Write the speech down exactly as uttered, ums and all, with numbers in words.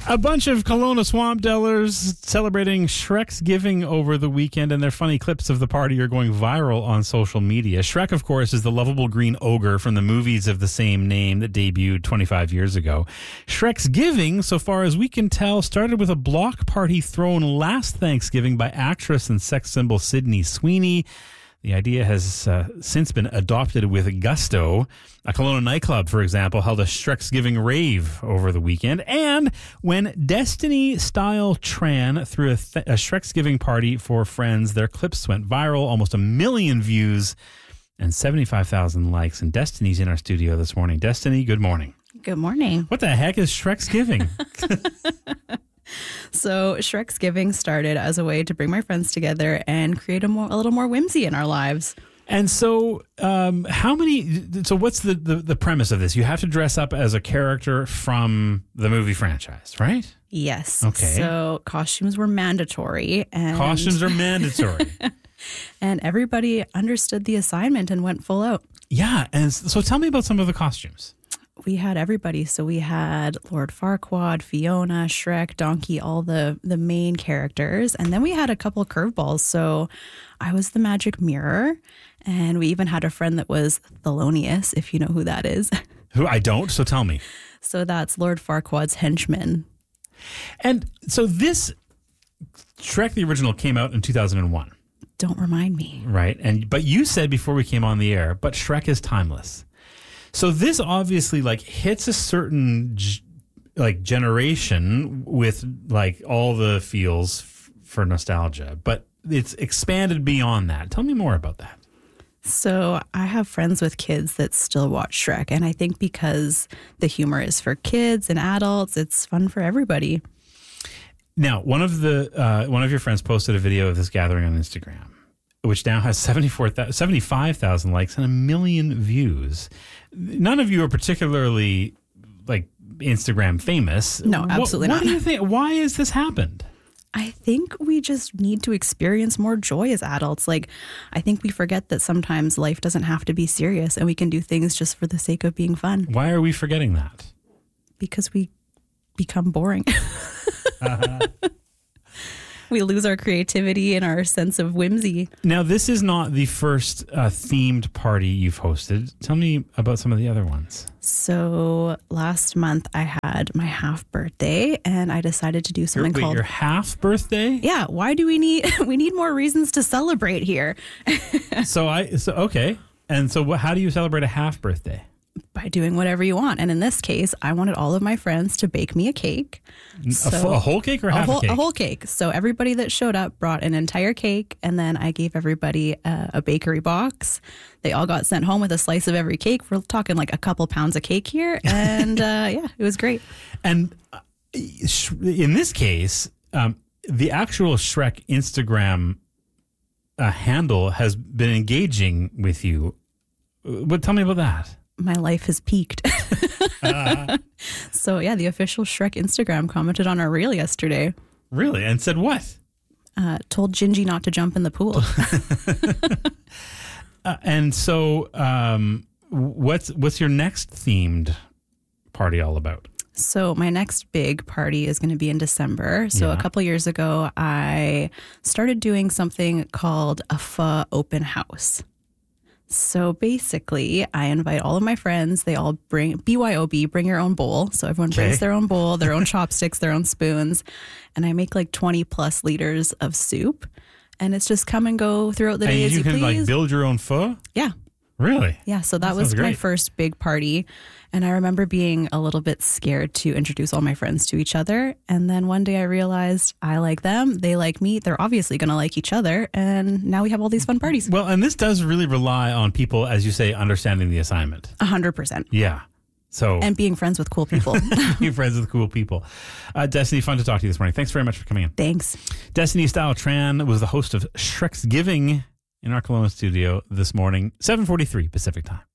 A bunch of Kelowna Swamp Dwellers celebrating Shrek's Giving over the weekend, and their funny clips of the party are going viral on social media. Shrek, of course, is the lovable green ogre from the movies of the same name that debuted twenty-five years ago. Shrek's Giving, so far as we can tell, started with a block party thrown last Thanksgiving by actress and sex symbol Sydney Sweeney. The idea has uh, since been adopted with gusto. A Kelowna nightclub, for example, held a Shrek's Giving rave over the weekend. And when Destiny Style Tran threw a, th- a Shrek's Giving party for friends, their clips went viral, almost a million views and seventy-five thousand likes. And Destiny's in our studio this morning. Destiny, good morning. Good morning. What the heck is Shrek's Giving? So Shrek's Giving started as a way to bring my friends together and create a, more, a little more whimsy in our lives. And so um, how many, so what's the, the, the premise of this? You have to dress up as a character from the movie franchise, right? Yes. Okay. So costumes were mandatory. And Costumes are mandatory. And everybody understood the assignment and went full out. Yeah. And so tell me about some of the costumes. We had everybody. So we had Lord Farquaad, Fiona, Shrek, Donkey, all the, the main characters. And then we had a couple curveballs. So I was the magic mirror. And we even had a friend that was Thelonious, if you know who that is. Who I don't, so tell me. So that's Lord Farquaad's henchman. And so this Shrek, the original, came out in two thousand one. Don't remind me. Right. And but you said before we came on the air, but Shrek is timeless. So this obviously like hits a certain g- like generation with like all the feels f- for nostalgia, but it's expanded beyond that. Tell me more about that. So I have friends with kids that still watch Shrek, and I think because the humor is for kids and adults, it's fun for everybody. Now, one of the uh, one of your friends posted a video of this gathering on Instagram, which now has seventy-four, seventy-five thousand likes and a million views. None of you are particularly like Instagram famous. No, absolutely what, not. What do you think? Why has this happened? I think we just need to experience more joy as adults. Like, I think we forget that sometimes life doesn't have to be serious and we can do things just for the sake of being fun. Why are we forgetting that? Because we become boring. uh-huh. We lose our creativity and our sense of whimsy. Now, this is not the first uh, themed party you've hosted. Tell me about some of the other ones. So last month I had my half birthday and I decided to do something Wait, called your half birthday? Yeah. Why do we need we need more reasons to celebrate here? so I so okay. And so what? How do you celebrate a half birthday? By doing whatever you want. And in this case, I wanted all of my friends to bake me a cake. So, a, f- a whole cake or half a whole, a cake? A whole cake. So everybody that showed up brought an entire cake, and then I gave everybody a, a bakery box. They all got sent home with a slice of every cake. We're talking like a couple pounds of cake here. And uh, yeah, it was great. And in this case, um, the actual Shrek Instagram uh, handle has been engaging with you. But tell me about that. My life has peaked. uh-huh. So yeah, the official Shrek Instagram commented on our reel yesterday. Really? And said what? Uh, told Gingy not to jump in the pool. uh, and so um, what's what's your next themed party all about? So my next big party is going to be in December. So yeah. A couple years ago, I started doing something called a pho open house. So basically, I invite all of my friends. They all bring B Y O B, bring your own bowl. So everyone okay. brings their own bowl, their own chopsticks, their own spoons. And I make like twenty plus liters of soup. And it's just come and go throughout the and day as you you can please. like build your own pho? Yeah. Really? Yeah. So that, that was great. my first big party. And I remember being a little bit scared to introduce all my friends to each other. And then one day I realized I like them. They like me. They're obviously going to like each other. And now we have all these fun parties. Well, and this does really rely on people, as you say, understanding the assignment. A hundred percent. Yeah. So and being friends with cool people. being friends with cool people. Uh, Destiny, fun to talk to you this morning. Thanks very much for coming in. Thanks. Destiny Style Tran was the host of Shrek's Giving in our Kelowna studio this morning, seven forty-three Pacific time.